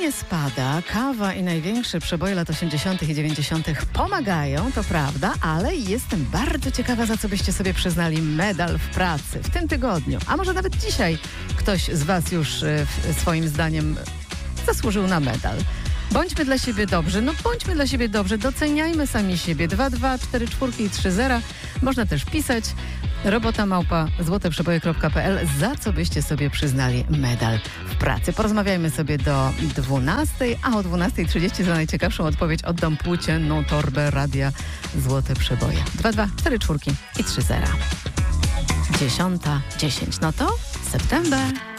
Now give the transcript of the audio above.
nie spada, kawa i największe przeboje lat 80. i 90. pomagają, to prawda, ale jestem bardzo ciekawa, za co byście sobie przyznali medal w pracy w tym tygodniu. A może nawet dzisiaj ktoś z was już swoim zdaniem zasłużył na medal. Bądźmy dla siebie dobrzy, bądźmy dla siebie dobrzy, doceniajmy sami siebie. 224 i 30. Można też pisać robota@złoteprzeboje.pl, za co byście sobie przyznali medal w pracy. Porozmawiajmy sobie do 12, a o 12:30 za najciekawszą odpowiedź oddam płócienną torbę radia Złote Przeboje. 224 i 30. 10:10. No to september.